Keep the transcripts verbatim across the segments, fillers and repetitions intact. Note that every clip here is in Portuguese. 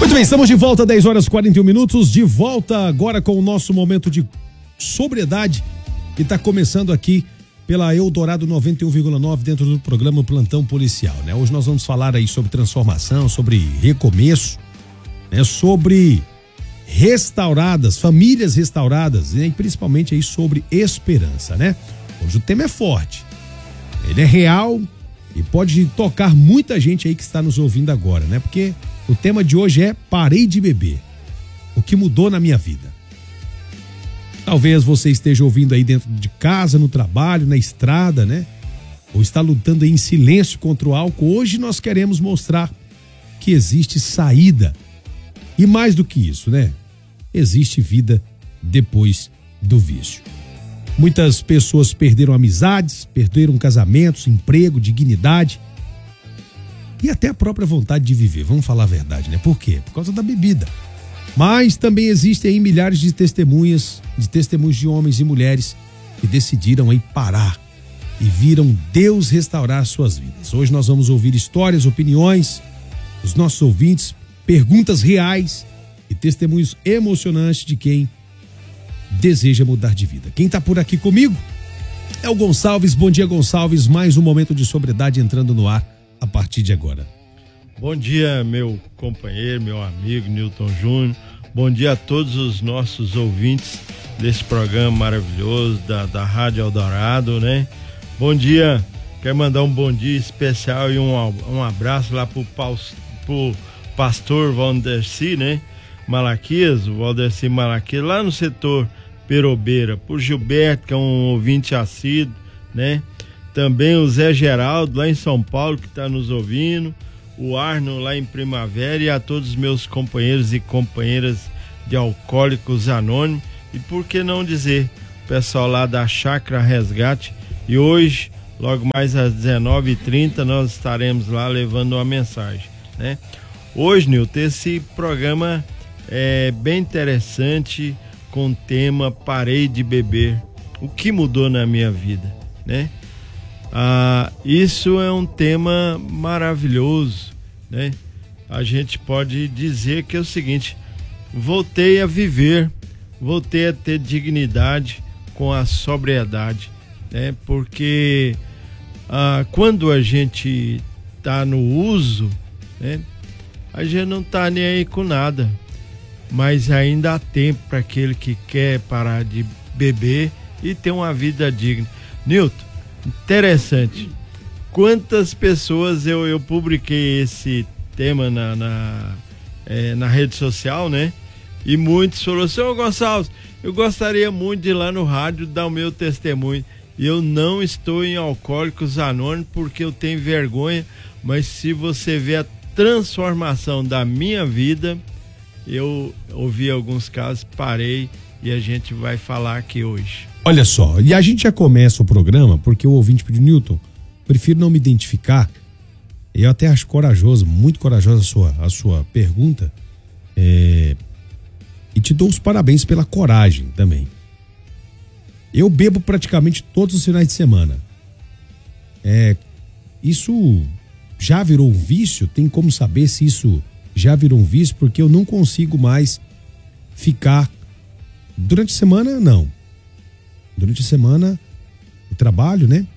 Muito bem, estamos de volta, dez horas e quarenta e um minutos, de volta agora com o nosso momento de sobriedade, que está começando aqui pela Eldorado noventa e um vírgula nove, dentro do programa Plantão Policial, né? Hoje nós vamos falar aí sobre transformação, sobre recomeço, né? Sobre restauradas, famílias restauradas, né? E principalmente aí sobre esperança, né? Hoje o tema é forte, ele é real e pode tocar muita gente aí que está nos ouvindo agora, né? Porque o tema de hoje é Parei de Beber, o que mudou na minha vida. Talvez você esteja ouvindo aí dentro de casa, no trabalho, na estrada, né? Ou está lutando aí em silêncio contra o álcool. Hoje nós queremos mostrar que existe saída. E mais do que isso, né? Existe vida depois do vício. Muitas pessoas perderam amizades, perderam casamentos, emprego, dignidade e até a própria vontade de viver. Vamos falar a verdade, né? Por quê? Por causa da bebida. Mas também existem aí milhares de testemunhas, de testemunhos de homens e mulheres que decidiram aí parar e viram Deus restaurar suas vidas. Hoje nós vamos ouvir histórias, opiniões dos nossos ouvintes, perguntas reais e testemunhos emocionantes de quem deseja mudar de vida. Quem está por aqui comigo é o Gonçalves. Bom dia, Gonçalves. Mais um momento de sobriedade entrando no ar a partir de agora. Bom dia, meu companheiro, meu amigo Newton Júnior. Bom dia a todos os nossos ouvintes desse programa maravilhoso da, da Rádio Eldorado, né? Bom dia, quero mandar um bom dia especial e um, um abraço lá pro, pro pastor Valdeci, né? Malaquias, o Valdeci Malaquias, lá no setor Perobeira, por Gilberto, que é um ouvinte assíduo, né? Também o Zé Geraldo, lá em São Paulo, que está nos ouvindo, o Arno, lá em Primavera, e a todos os meus companheiros e companheiras de Alcoólicos Anônimos, e por que não dizer, o pessoal lá da Chácara Resgate, e hoje, logo mais às dezenove e trinta, nós estaremos lá levando uma mensagem, né? Hoje, Nilton, esse programa é bem interessante, com o tema Parei de Beber, o que mudou na minha vida, né? Ah, isso é um tema maravilhoso, né? A gente pode dizer que é o seguinte: voltei a viver, voltei a ter dignidade com a sobriedade, né? Porque ah, quando a gente tá no uso, né, a gente não tá nem aí com nada, mas ainda há tempo para aquele que quer parar de beber e ter uma vida digna. Nilton, interessante. Quantas pessoas eu, eu publiquei esse tema na, na, é, na rede social, né? E muitos falaram: senhor Gonçalves, eu gostaria muito de ir lá no rádio dar o meu testemunho. Eu não estou em Alcoólicos Anônimos porque eu tenho vergonha, mas se você vê a transformação da minha vida, eu ouvi alguns casos, parei, e a gente vai falar aqui hoje. Olha só, e a gente já começa o programa porque o ouvinte pediu: Newton, prefiro não me identificar. Eu até acho corajoso, muito corajosa a sua, a sua pergunta, é, e te dou os parabéns pela coragem também. Eu bebo praticamente todos os finais de semana. É, isso já virou um vício? Tem como saber se isso já virou um vício? Porque eu não consigo mais ficar durante a semana, não. Durante a semana, eu trabalho, né?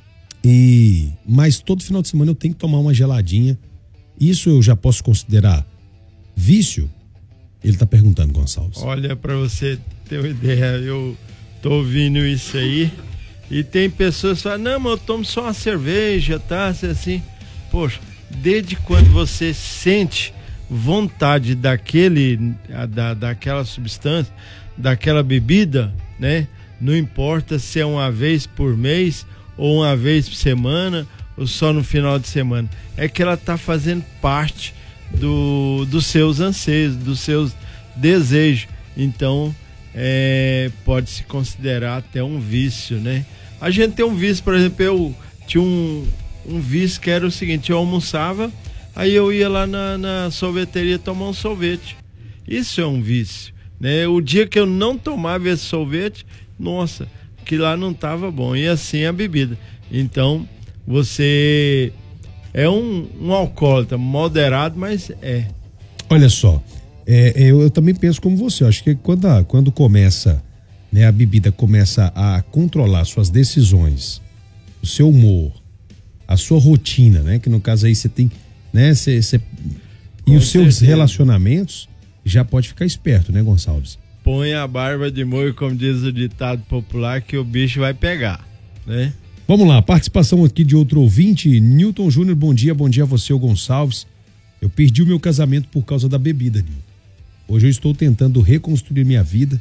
E, mas todo final de semana eu tenho que tomar uma geladinha. Isso eu já posso considerar vício? Ele tá perguntando, Gonçalves. Olha, para você ter uma ideia, eu tô ouvindo isso aí e tem pessoas que falam: não, mas eu tomo só uma cerveja, tá? Assim, poxa, desde quando você sente vontade daquele, da, daquela substância, daquela bebida, né? Não importa se é uma vez por mês ou uma vez por semana ou só no final de semana, é que ela está fazendo parte do, dos seus anseios, dos seus desejos. Então é, pode se considerar até um vício, né? A gente tem um vício, por exemplo, eu tinha um, um vício que era o seguinte: eu almoçava, aí eu ia lá na, na sorveteria tomar um sorvete. Isso é um vício, né? O dia que eu não tomava esse sorvete, nossa, que lá não estava bom. E assim a bebida. Então, você é um, um alcoólatra moderado, mas é. Olha só, é, eu, eu também penso como você, eu acho que quando, a, quando começa, né, a bebida começa a controlar suas decisões, o seu humor, a sua rotina, né, que no caso aí você tem, né, você, você, e os seus certeza. relacionamentos, já pode ficar esperto, né, Gonçalves? Põe a barba de molho, como diz o ditado popular, que o bicho vai pegar, né? Vamos lá, participação aqui de outro ouvinte, Newton Júnior, bom dia, bom dia a você, o Gonçalves. Eu perdi o meu casamento por causa da bebida, Nilton. Hoje eu estou tentando reconstruir minha vida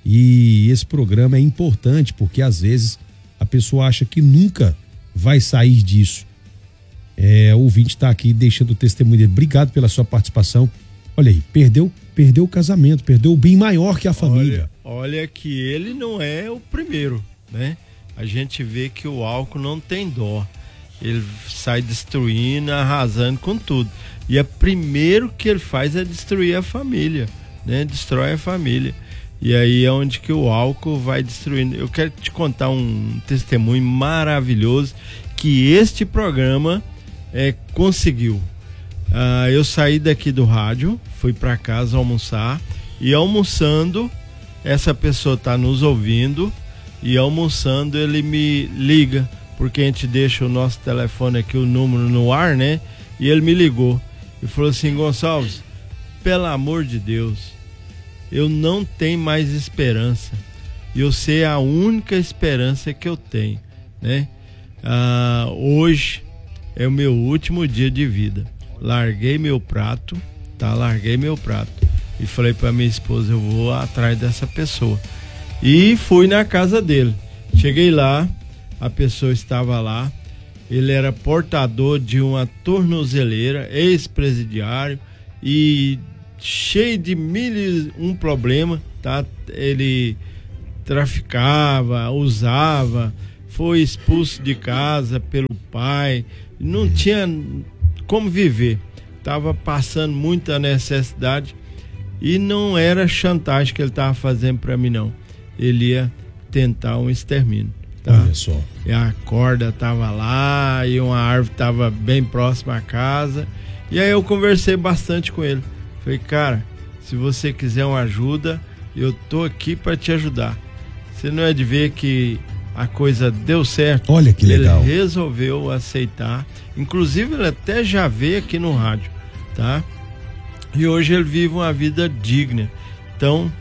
e esse programa é importante porque às vezes a pessoa acha que nunca vai sair disso. É, o ouvinte está aqui deixando o testemunho dele. Obrigado pela sua participação. Olha aí, perdeu, perdeu o casamento, perdeu o bem maior que a família. Olha, olha que ele não é o primeiro, né? A gente vê que o álcool não tem dó. Ele sai destruindo, arrasando com tudo. E o primeiro que ele faz é destruir a família, né? Destrói a família. E aí é onde que o álcool vai destruindo. Eu quero te contar um testemunho maravilhoso que este programa é, conseguiu. Ah, eu saí daqui do rádio, fui para casa almoçar e almoçando, essa pessoa está nos ouvindo e almoçando ele me liga, porque a gente deixa o nosso telefone aqui, o número no ar, né? E ele me ligou e falou assim: Gonçalves, pelo amor de Deus, eu não tenho mais esperança. Eu sei a única esperança que eu tenho, né? Ah, hoje é o meu último dia de vida. Larguei meu prato, tá? Larguei meu prato. E falei pra minha esposa, eu vou atrás dessa pessoa. E fui na casa dele. Cheguei lá, a pessoa estava lá. Ele era portador de uma tornozeleira, ex-presidiário e cheio de mil e um problema, tá? Ele traficava, usava, foi expulso de casa pelo pai, não tinha como viver, estava passando muita necessidade e não era chantagem que ele estava fazendo para mim, não. Ele ia tentar um extermínio. Tá? Olha só. E a corda estava lá e uma árvore estava bem próxima à casa. E aí eu conversei bastante com ele. Falei, cara, se você quiser uma ajuda, eu tô aqui para te ajudar. Você não é de ver que a coisa deu certo? Olha que legal. Ele resolveu aceitar. Inclusive ele até já veio aqui no rádio, tá? E hoje ele vive uma vida digna. Então,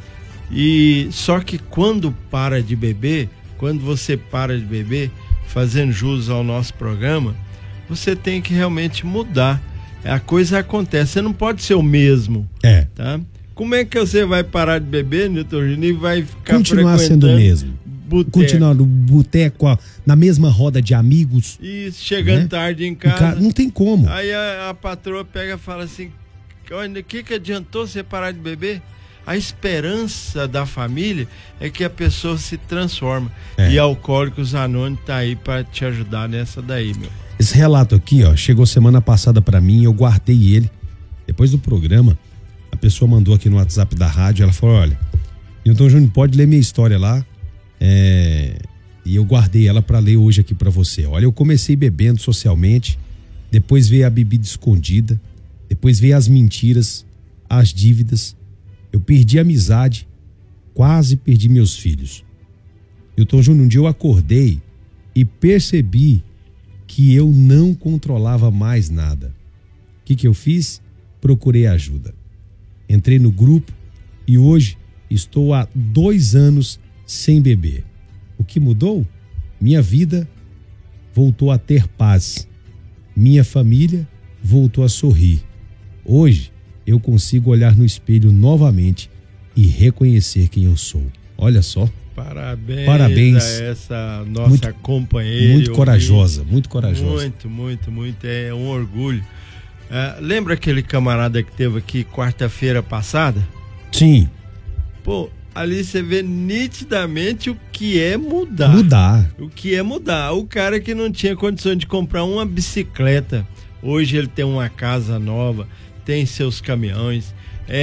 e só que quando para de beber, quando você para de beber, fazendo jus ao nosso programa, você tem que realmente mudar. A coisa acontece, você não pode ser o mesmo. É. Tá? Como é que você vai parar de beber, Nilton Júnior, e vai ficar continuar sendo o mesmo? Boteco. Continuar no boteco, na mesma roda de amigos. E chegando, né, tarde em casa. Ca... Não tem como. Aí a, a patroa pega e fala assim: olha, o que, que adiantou você parar de beber? A esperança da família é que a pessoa se transforma. É. E Alcoólicos Anônimos tá aí para te ajudar nessa daí, meu. Esse relato aqui, ó, chegou semana passada para mim, eu guardei ele. Depois do programa, a pessoa mandou aqui no WhatsApp da rádio, ela falou: olha, Nilton Júnior, pode ler minha história lá. É... E eu guardei ela para ler hoje aqui para você. Olha, eu comecei bebendo socialmente, depois veio a bebida escondida, depois veio as mentiras, as dívidas. Eu perdi a amizade, quase perdi meus filhos. Nilton Júnior, um dia eu acordei e percebi que eu não controlava mais nada. O que que eu fiz? Procurei ajuda. Entrei no grupo e hoje estou há dois anos sem beber. O que mudou? Minha vida voltou a ter paz. Minha família voltou a sorrir. Hoje eu consigo olhar no espelho novamente e reconhecer quem eu sou. Olha só. Parabéns, Parabéns a essa nossa muito, companheira. Muito corajosa, muito corajosa. Muito, muito, muito. É um orgulho. É, lembra aquele camarada que teve aqui quarta-feira passada? Sim. Pô, ali você vê nitidamente o que é mudar. Mudar. O que é mudar. O cara que não tinha condições de comprar uma bicicleta, hoje ele tem uma casa nova, tem seus caminhões,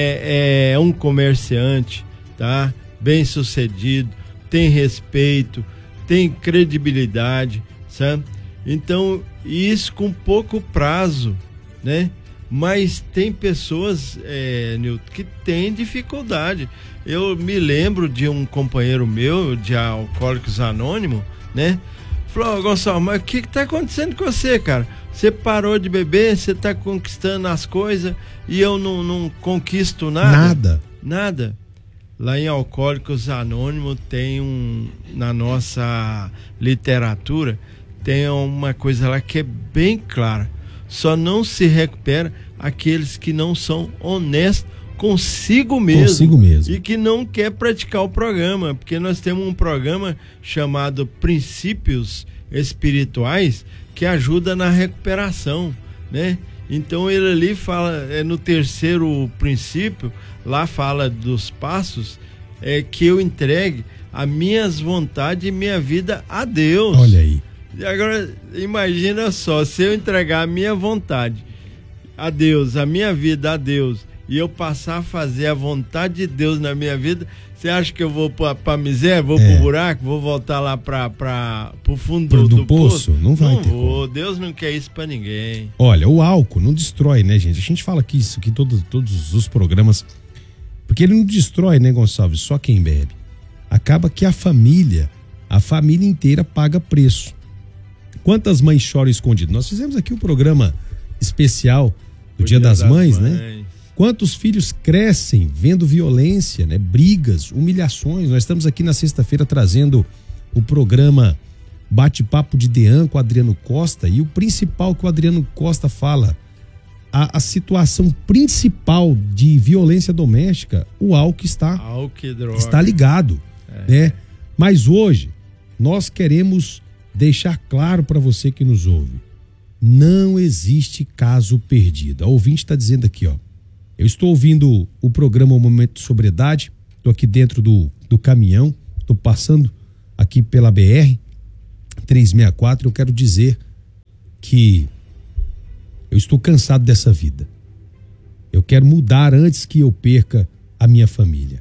é, é um comerciante, tá? Bem sucedido, tem respeito, tem credibilidade, sabe? Então, isso com pouco prazo, né? Mas tem pessoas, é, Nilton, que têm dificuldade. Eu me lembro de um companheiro meu, de Alcoólicos Anônimos, né? Falou, Gonçalo, mas o que que tá acontecendo com você, cara? Você parou de beber, você tá conquistando as coisas e eu não, não conquisto nada? Nada. Nada. Lá em Alcoólicos Anônimos tem um, na nossa literatura, tem uma coisa lá que é bem clara. Só não se recupera aqueles que não são honestos consigo mesmo, consigo mesmo e que não quer praticar o programa, porque nós temos um programa chamado Princípios Espirituais que ajuda na recuperação, né? Então ele ali fala, é no terceiro princípio, lá fala dos passos, é que eu entregue as minhas vontades e minha vida a Deus. Olha aí. E agora, imagina só, se eu entregar a minha vontade a Deus, a minha vida a Deus, e eu passar a fazer a vontade de Deus na minha vida, você acha que eu vou pra, pra miséria, vou é. pro buraco, vou voltar lá pra, pra, pro fundo pro, do, do poço? poço? Não vai não ter vou, como. Deus não quer isso pra ninguém. Olha, o álcool não destrói, né, gente? A gente fala que isso, que todos, todos os programas, porque ele não destrói, né, Gonçalves? Só quem bebe. Acaba que a família, a família inteira paga preço. Quantas mães choram escondido? Nós fizemos aqui um programa especial do Dia, Dia das, das Mães, mães, né? Quantos filhos crescem vendo violência, né? Brigas, humilhações. Nós estamos aqui na sexta-feira trazendo o programa Bate-Papo de Dean com o Adriano Costa, e o principal que o Adriano Costa fala, a, a situação principal de violência doméstica, o álcool está, álcool e droga. está ligado, é. né? Mas hoje nós queremos deixar claro para você que nos ouve, não existe caso perdido. A ouvinte está dizendo aqui, ó, eu estou ouvindo o programa O Momento de Sobriedade, estou aqui dentro do, do caminhão, estou passando aqui pela B R trezentos e sessenta e quatro, eu quero dizer que eu estou cansado dessa vida. Eu quero mudar antes que eu perca a minha família.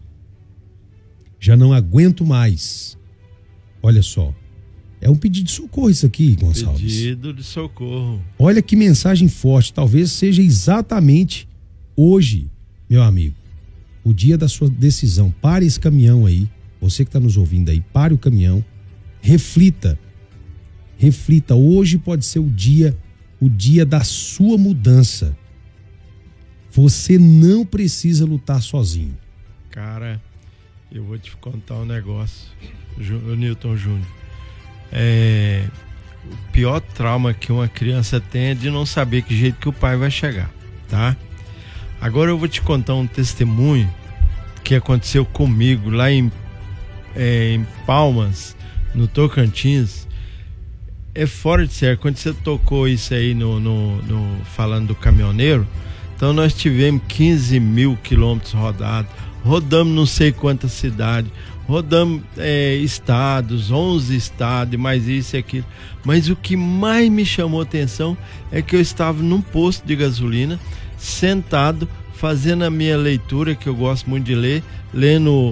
Já não aguento mais. Olha só, é um pedido de socorro isso aqui, Gonçalves. Pedido de socorro. Olha que mensagem forte, talvez seja exatamente hoje, meu amigo, o dia da sua decisão. Pare esse caminhão aí, você que está nos ouvindo aí, pare o caminhão, reflita, reflita, hoje pode ser o dia, o dia da sua mudança. Você não precisa lutar sozinho. Cara, eu vou te contar um negócio, o Nilton Júnior. É, o pior trauma que uma criança tem é de não saber que jeito que o pai vai chegar, tá? Agora eu vou te contar um testemunho que aconteceu comigo lá em, é, em Palmas, no Tocantins. É fora de sério, quando você tocou isso aí no, no, no, falando do caminhoneiro, então nós tivemos quinze mil quilômetros rodados, rodamos não sei quantas cidades, rodamos é, estados, onze estados, mais isso e aquilo. Mas o que mais me chamou atenção é que eu estava num posto de gasolina, sentado, fazendo a minha leitura, que eu gosto muito de ler, lendo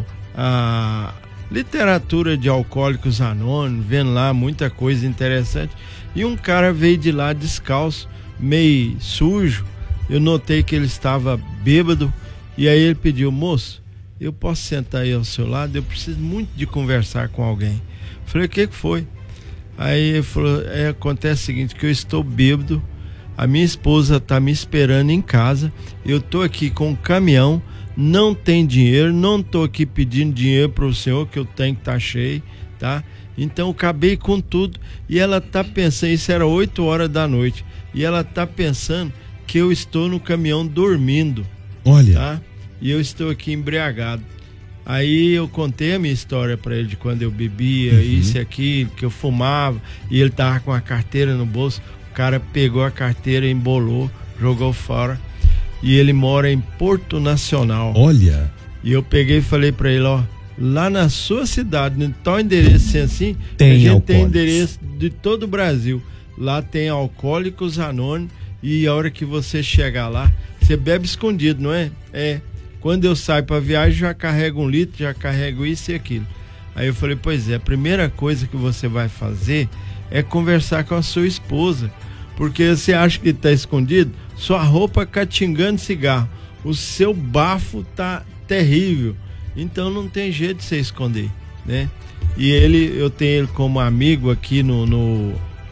a literatura de Alcoólicos Anônimos, vendo lá muita coisa interessante, e um cara veio de lá descalço, meio sujo. Eu notei que ele estava bêbado, e aí ele pediu: moço, eu posso sentar aí ao seu lado? Eu preciso muito de conversar com alguém. Falei: o que que foi? Aí ele falou: é, acontece o seguinte, que eu estou bêbado, a minha esposa está me esperando em casa, eu estou aqui com um caminhão, não tem dinheiro, não estou aqui pedindo dinheiro para o senhor, que eu tenho que estar tá cheio, tá? Então eu acabei com tudo, e ela está pensando, isso era oito horas da noite, e ela está pensando que eu estou no caminhão dormindo. Olha. Tá? E eu estou aqui embriagado. Aí eu contei a minha história para ele de quando eu bebia, uhum. isso e aquilo, que eu fumava, e ele tava com a carteira no bolso. O cara pegou a carteira, embolou, jogou fora. E ele mora em Porto Nacional. Olha. E eu peguei e falei para ele: ó, lá na sua cidade, no tal endereço assim, tem a gente alcoólicos. Tem endereço de todo o Brasil. Lá tem Alcoólicos Anônimos, e a hora que você chegar lá, você bebe escondido, não é? É. Quando eu saio para viagem, já carrego um litro, já carrego isso e aquilo. Aí eu falei: pois é, a primeira coisa que você vai fazer é conversar com a sua esposa, porque você acha que está escondido, sua roupa catingando cigarro, o seu bafo tá terrível, então não tem jeito de você esconder, né? E ele, eu tenho ele como amigo aqui no, no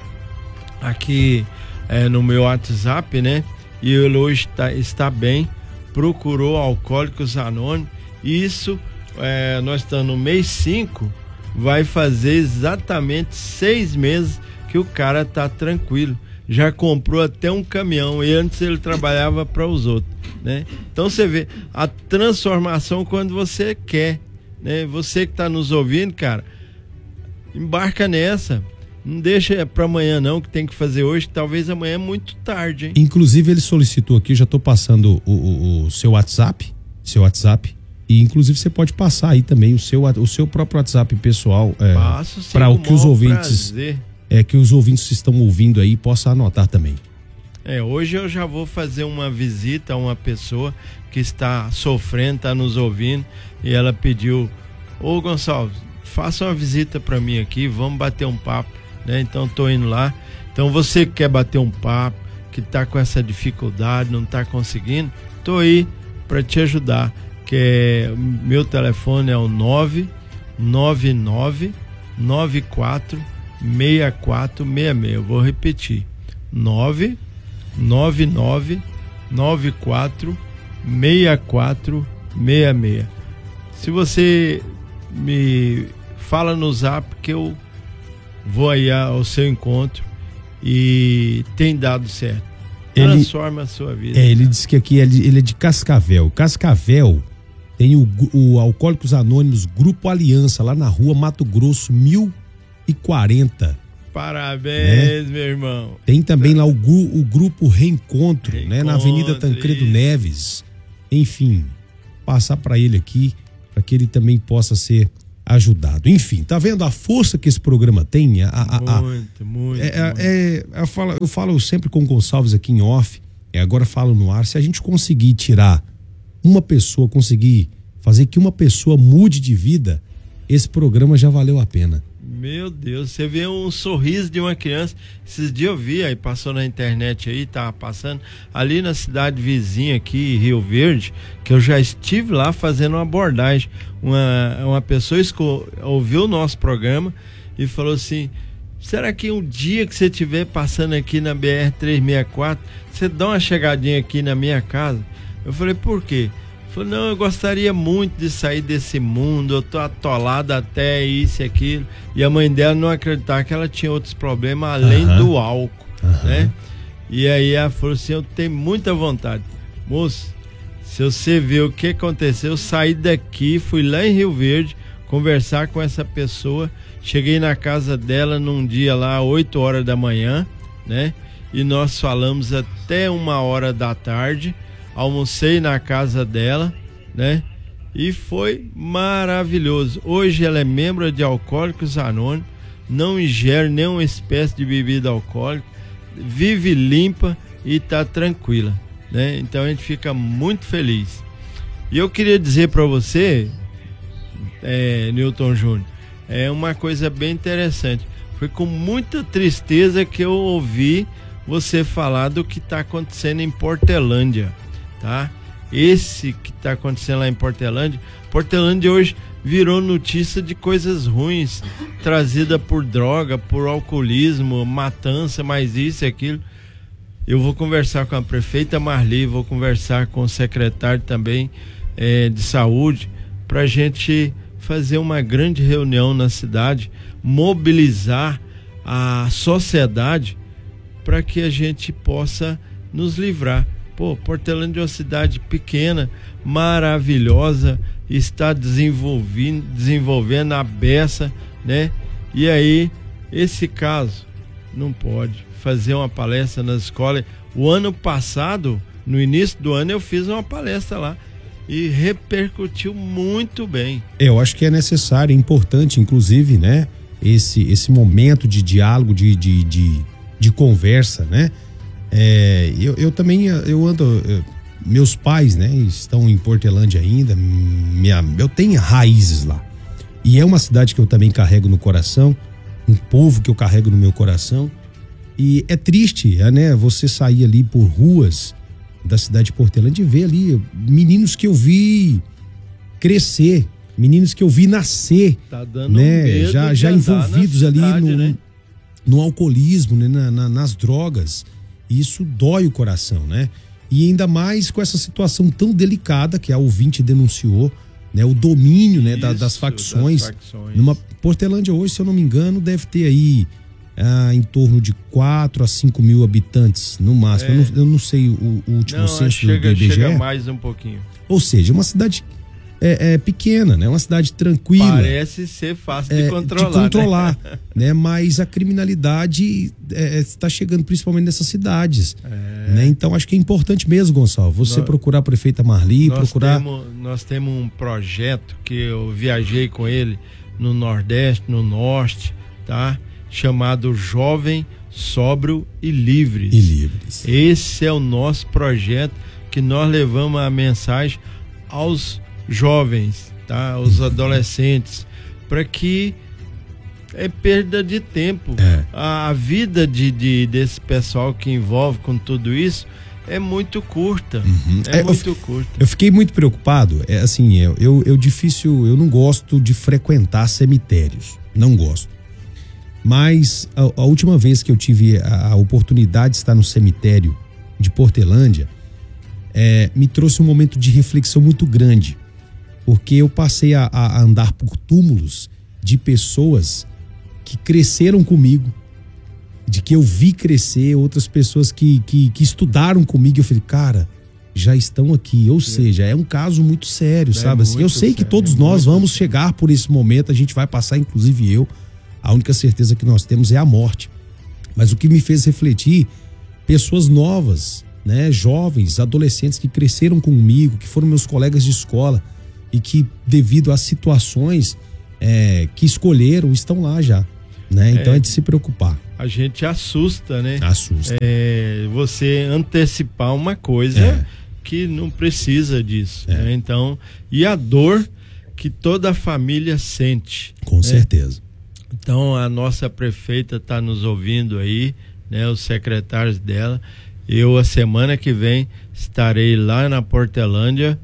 aqui é, no meu WhatsApp, né? E ele hoje tá, está bem, procurou Alcoólicos Anônimos. Isso, é, nós estamos no mês cinco, vai fazer exatamente seis meses que o cara tá tranquilo. Já comprou até um caminhão, e antes ele trabalhava para os outros, né? Então você vê a transformação quando você quer, né? Você que está nos ouvindo, cara, embarca nessa. Não deixa para amanhã não, que tem que fazer hoje, talvez amanhã é muito tarde, hein? Inclusive ele solicitou aqui, já estou passando o, o, o seu WhatsApp, seu WhatsApp, e inclusive você pode passar aí também o seu, o seu próprio WhatsApp pessoal, é, para o que os ouvintes prazer. é que os ouvintes estão ouvindo aí possam anotar também. É, hoje eu já vou fazer uma visita a uma pessoa que está sofrendo, está nos ouvindo, e ela pediu: ô Gonçalves, faça uma visita para mim aqui, vamos bater um papo, né? Então tô indo lá. Então você que quer bater um papo, que tá com essa dificuldade, não tá conseguindo, tô aí para te ajudar, que é, meu telefone é o nove nove nove nove quatro seis quatro seis seis. Eu vou repetir: nove nove nove nove quatro seis quatro seis seis. Se você me fala no Zap, que eu vou aí ao seu encontro, e tem dado certo. Transforma ele, a sua vida. É, ele disse que aqui ele, ele é de Cascavel. Cascavel tem o, o Alcoólicos Anônimos Grupo Aliança, lá na rua Mato Grosso, mil e quarenta. Parabéns, né, meu irmão. Tem também lá o, o Grupo Reencontro, Reencontro, né, na Avenida Tancredo isso. Neves. Enfim, passar para ele aqui, para que ele também possa ser ajudado. Enfim, tá vendo a força que esse programa tem? A, a, a, muito, muito. É, muito. É, eu, falo, eu falo sempre com o Gonçalves aqui em off, é, agora falo no ar, se a gente conseguir tirar uma pessoa, conseguir fazer que uma pessoa mude de vida, esse programa já valeu a pena. Meu Deus, você vê um sorriso de uma criança. Esses dias eu vi, aí passou na internet aí, tava passando ali na cidade vizinha aqui, Rio Verde, que eu já estive lá fazendo uma abordagem. Uma, uma pessoa esco, ouviu o nosso programa e falou assim: será que um dia que você estiver passando aqui na B R trezentos e sessenta e quatro, você dá uma chegadinha aqui na minha casa? Eu falei: por quê? Falei: não, eu gostaria muito de sair desse mundo, eu tô atolada até isso e aquilo. E a mãe dela não acreditava que ela tinha outros problemas além uhum. do álcool, uhum. né? E aí ela falou assim: eu tenho muita vontade. Moço, se você ver o que aconteceu, eu saí daqui, fui lá em Rio Verde conversar com essa pessoa, cheguei na casa dela num dia lá, oito horas da manhã, né? E nós falamos até uma hora da tarde. Almocei na casa dela, né? E foi maravilhoso. Hoje ela é membro de Alcoólicos Anônimos, não ingere nenhuma espécie de bebida alcoólica, vive limpa e tá tranquila, né? Então a gente fica muito feliz. E eu queria dizer para você, é, Newton Júnior, é uma coisa bem interessante. Foi com muita tristeza que eu ouvi você falar do que está acontecendo em Portelândia. Tá? Esse que está acontecendo lá em Portelândia, Portelândia hoje virou notícia de coisas ruins, trazida por droga, por alcoolismo, matança, mais isso e aquilo. Eu vou conversar com a prefeita Marli, vou conversar com o secretário também é, de saúde, para a gente fazer uma grande reunião na cidade, mobilizar a sociedade para que a gente possa nos livrar. Pô, Portelândia é uma cidade pequena, maravilhosa, está desenvolvendo, desenvolvendo a beça, né? E aí, esse caso, não pode fazer uma palestra nas escolas. O ano passado, no início do ano, eu fiz uma palestra lá e repercutiu muito bem. Eu acho que é necessário, é importante, inclusive, né? Esse, esse momento de diálogo, de, de, de, de conversa, né? É, eu, eu também, eu ando, eu, meus pais, né, estão em Portelândia ainda, minha, eu tenho raízes lá, e é uma cidade que eu também carrego no coração, um povo que eu carrego no meu coração, E é triste, né? Você sair ali por ruas da cidade de Portelândia e ver ali meninos que eu vi crescer, meninos que eu vi nascer, tá dando né? Um medo já, de já envolvidos cidade, ali no, né? no alcoolismo, né? na, na, nas drogas. Isso dói o coração, né? E ainda mais com essa situação tão delicada que a ouvinte denunciou, né? O domínio, né? da, das, facções. das facções. Numa Portelândia hoje, se eu não me engano, deve ter aí ah, em torno de quatro a cinco mil habitantes no máximo. É. Eu, não, eu não sei o, o último não, censo chega, do I B G E. Chega mais um pouquinho. Ou seja, uma cidade é, é pequena, né? Uma cidade tranquila. Parece ser fácil é, de controlar. De controlar, né? né? Mas a criminalidade está é, chegando principalmente nessas cidades. É. Né? Então acho que é importante mesmo, Gonçalo, você nós, procurar a prefeita Marli, nós procurar... Temos, nós temos um projeto que eu viajei com ele no Nordeste, no Norte, tá? Chamado Jovem, Sóbrio e Livres. E Livres. Esse é o nosso projeto que nós levamos a mensagem aos jovens, tá? Aos uhum. adolescentes, para que é perda de tempo. É. A, a vida de, de, desse pessoal que envolve com tudo isso é muito curta. Uhum. É, é muito eu, curta. Eu fiquei muito preocupado. É assim, eu, eu, eu difícil, eu não gosto de frequentar cemitérios. Não gosto. Mas a, a última vez que eu tive a, a oportunidade de estar no cemitério de Portelândia, é, me trouxe um momento de reflexão muito grande, porque eu passei a, a andar por túmulos de pessoas que cresceram comigo, de que eu vi crescer, outras pessoas que, que, que estudaram comigo. Eu falei, cara, já estão aqui. Ou é. seja, é um caso muito sério, é sabe? Assim, eu sei sério, que todos é nós vamos sério. chegar por esse momento, a gente vai passar, inclusive eu. A única certeza que nós temos é a morte. Mas o que me fez refletir, pessoas novas, né, jovens, adolescentes que cresceram comigo, que foram meus colegas de escola e que, devido às situações é, que escolheram, estão lá já. Né? Então é, é de se preocupar. A gente assusta, né? Assusta. É, você antecipar uma coisa é. que não precisa disso. É. Né? Então, e a dor que toda a família sente. Com né? certeza. Então a nossa prefeita está nos ouvindo aí, né? Os secretários dela. Eu a semana que vem estarei lá na Portelândia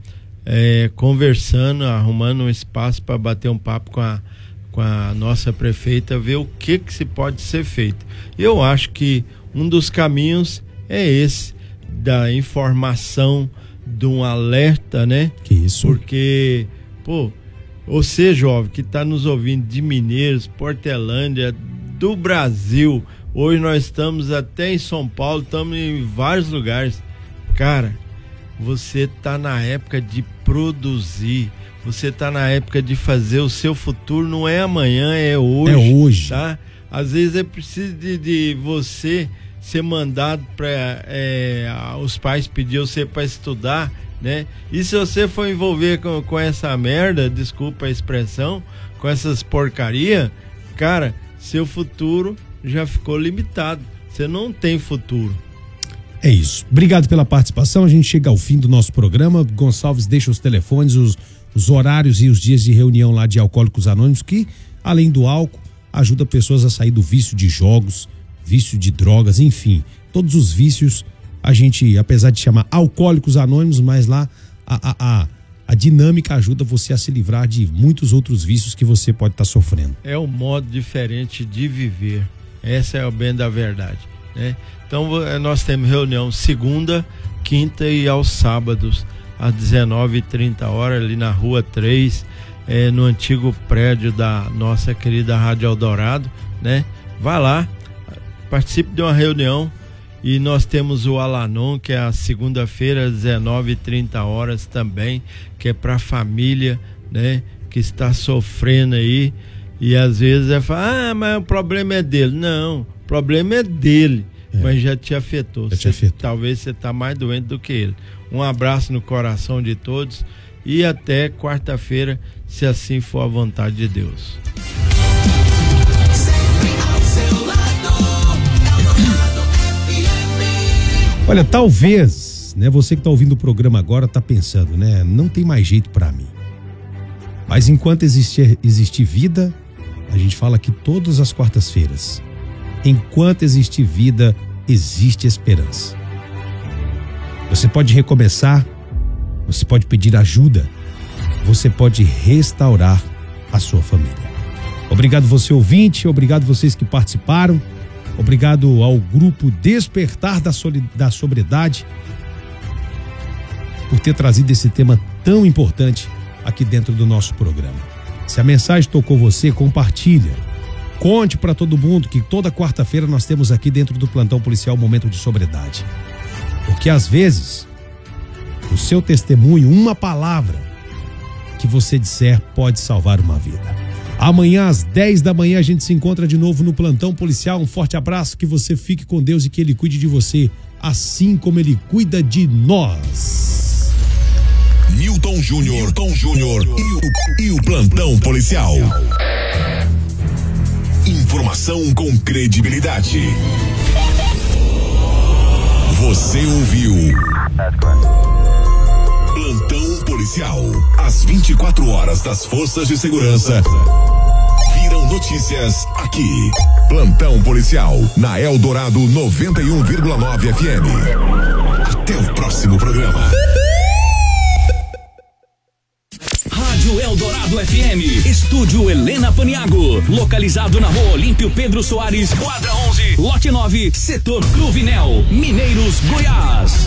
é, conversando, arrumando um espaço para bater um papo com a, com a nossa prefeita, ver o que, que se pode ser feito. Eu acho que um dos caminhos é esse, da informação, de um alerta, né? Que isso? Porque, pô, você, jovem, que está nos ouvindo de Mineiros, Portelândia, do Brasil, hoje nós estamos até em São Paulo, estamos em vários lugares. Cara, você está na época de produzir, você está na época de fazer o seu futuro, não é amanhã, é hoje. É hoje. Tá? Às vezes é preciso de, de você ser mandado para é, os pais pedir você para estudar, né? E se você for envolver com, com essa merda, desculpa a expressão, com essas porcaria, cara, seu futuro já ficou limitado. Você não tem futuro. É isso. Obrigado pela participação. A gente chega ao fim do nosso programa. Gonçalves deixa os telefones, os, os horários e os dias de reunião lá de Alcoólicos Anônimos, que, além do álcool, ajuda pessoas a sair do vício de jogos, vício de drogas, enfim, todos os vícios. A gente, apesar de chamar Alcoólicos Anônimos, mas lá a, a, a, a dinâmica ajuda você a se livrar de muitos outros vícios que você pode estar tá sofrendo. É um modo diferente de viver. Essa é o bem da verdade, né? Então nós temos reunião segunda, quinta e aos sábados, às dezenove e trinta horas, ali na Rua três, é, no antigo prédio da nossa querida Rádio Eldorado, né? Vá lá, participe de uma reunião. E nós temos o Alanon, que é a segunda-feira, às dezenove e trinta horas também, que é para a família, né, que está sofrendo aí. E às vezes é falar, ah, mas o problema é dele. Não, o problema é dele, é. mas já te afetou. Já te Cê, afetou. Talvez você está mais doente do que ele. Um abraço no coração de todos e até quarta-feira, se assim for a vontade de Deus. Olha, talvez, né, você que está ouvindo o programa agora está pensando, né, não tem mais jeito para mim. Mas enquanto existir, existir vida, a gente fala aqui todas as quartas-feiras. Enquanto existir vida, existe esperança. Você pode recomeçar, você pode pedir ajuda, você pode restaurar a sua família. Obrigado você ouvinte, obrigado vocês que participaram, obrigado ao grupo Despertar da, Soli- da Sobriedade por ter trazido esse tema tão importante aqui dentro do nosso programa. Se a mensagem tocou você, compartilha. Conte para todo mundo que toda quarta-feira nós temos aqui dentro do Plantão Policial um momento de sobriedade. Porque às vezes, o seu testemunho, uma palavra que você disser pode salvar uma vida. Amanhã às dez da manhã a gente se encontra de novo no Plantão Policial. Um forte abraço, que você fique com Deus e que Ele cuide de você, assim como Ele cuida de nós. Newton Júnior, Newton Júnior e o, e o Plantão Policial. Informação com credibilidade. Você ouviu Plantão Policial. As vinte e quatro horas das forças de segurança viram notícias aqui. Plantão Policial na Eldorado noventa e um vírgula nove F M. Até o próximo programa. Rádio Eldorado F M, Estúdio Helena Paniago, localizado na Rua Olímpio Pedro Soares, quadra onze, lote nove, setor Cruvinel, Mineiros, Goiás.